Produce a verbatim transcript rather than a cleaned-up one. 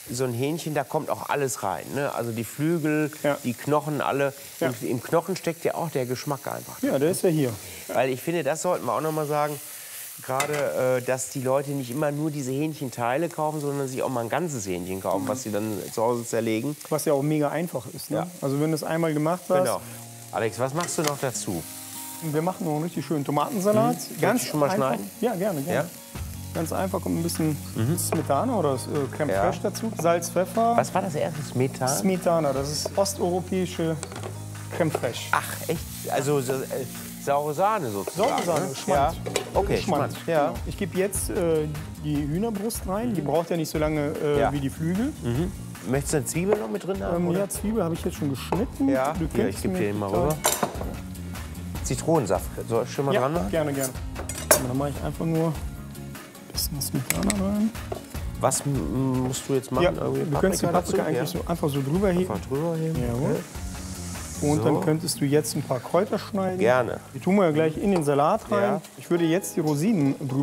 so ein Hähnchen, da kommt auch alles rein. Ne? Also die Flügel, Ja. die Knochen, alle. Ja. Und im Knochen steckt ja auch der Geschmack einfach. Ja, der ist ja hier. Weil ich finde, das sollten wir auch noch mal sagen, gerade, äh, dass die Leute nicht immer nur diese Hähnchenteile kaufen, sondern sich auch mal ein ganzes Hähnchen kaufen, was sie dann zu Hause zerlegen. Was ja auch mega einfach ist. Ne? Ja. Also wenn du es einmal gemacht hast. Genau. Alex, was machst du noch dazu? Wir machen noch einen richtig schönen Tomatensalat. Mhm. Ganz Kannst du schon mal einfach. schneiden? Ja, gerne, gerne. Ja? Ganz einfach, kommt ein bisschen Smetana oder äh, Creme Ja. Fraiche dazu. Salz, Pfeffer. Was war das erste? Smetana? Smetana, das ist osteuropäische Creme Fraiche. Ach, echt? Also so, äh, saure Sahne sozusagen? Saure Sahne, ne? Schmand. Ja. Okay, Schmand. Schmand. Ja. Ich gebe jetzt äh, die Hühnerbrust rein. Die braucht ja nicht so lange äh, Ja. wie die Flügel. Mhm. Möchtest du eine Zwiebel noch mit drin haben? Ähm, oder? ja, Zwiebel habe ich jetzt schon geschnitten. Ja, Du hier, kennst ich gebe mir dir den mal total- rüber. Zitronensaft, soll ich schon mal Ja, dran machen? gerne, gerne. Dann mache ich einfach nur ein bisschen Smetana rein. Was m- musst du jetzt machen? Ja, Irgendwie du könntest die dazu? Paprika eigentlich Ja. so, einfach so drüber heben. Einfach drüber heben. Jawohl. Und So. dann könntest du jetzt ein paar Kräuter schneiden. Gerne. Die tun wir ja gleich in den Salat rein. Ja. Ich würde jetzt die Rosinen drüber